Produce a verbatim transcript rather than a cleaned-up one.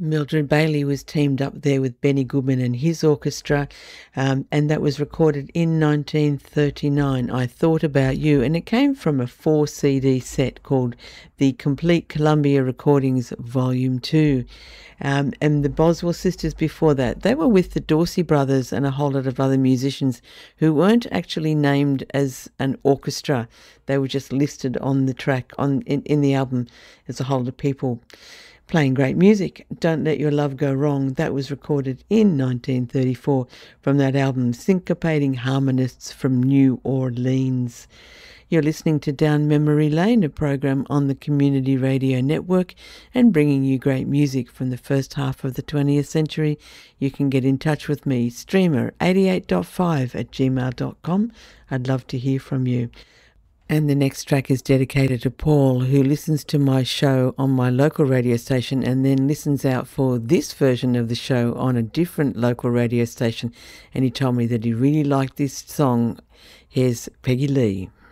Mildred Bailey was teamed up there with Benny Goodman and his orchestra, um, and that was recorded in nineteen thirty-nine, I Thought About You, and it came from a four C D set called The Complete Columbia Recordings Volume two. Um, and the Boswell sisters before that, they were with the Dorsey brothers and a whole lot of other musicians who weren't actually named as an orchestra. They were just listed on the track, on in, in the album, as a whole lot of people playing great music. Don't Let Your Love Go Wrong, that was recorded in nineteen thirty-four from that album, Syncopating Harmonists from New Orleans. You're listening to Down Memory Lane, a program on the Community Radio Network and bringing you great music from the first half of the twentieth century. You can get in touch with me, streamer eighty-eight point five at gmail dot com. I'd love to hear from you. And the next track is dedicated to Paul, who listens to my show on my local radio station and then listens out for this version of the show on a different local radio station. And he told me that he really liked this song. Here's Peggy Lee.